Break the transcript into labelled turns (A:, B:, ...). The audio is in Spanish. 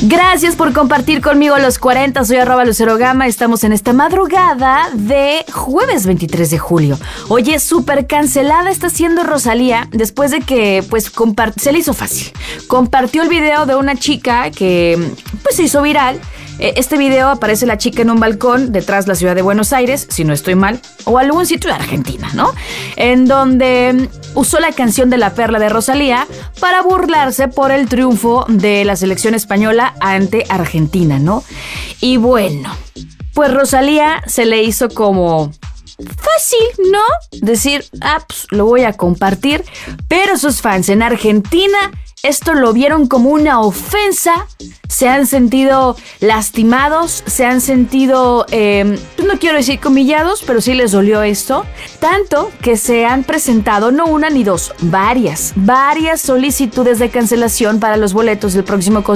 A: Gracias por compartir conmigo los 40, soy @LuceroGama, estamos en esta madrugada de jueves 23 de julio. Oye, súper cancelada está siendo Rosalía después de que, pues, se le hizo fácil. Compartió el video de una chica que, pues, se hizo viral. Este video aparece la chica en un balcón detrás de la ciudad de Buenos Aires, si no estoy mal, o algún sitio de Argentina, ¿no? En donde usó la canción de La Perla de Rosalía para burlarse por el triunfo de la selección española ante Argentina, ¿no? Y bueno, pues Rosalía se le hizo como fácil, ¿no? Decir, pues lo voy a compartir, pero sus fans en Argentina esto lo vieron como una ofensa, se han sentido lastimados, se han sentido, no quiero decir comillados, pero sí les dolió esto, tanto que se han presentado no una ni dos, varias solicitudes de cancelación para los boletos del próximo concierto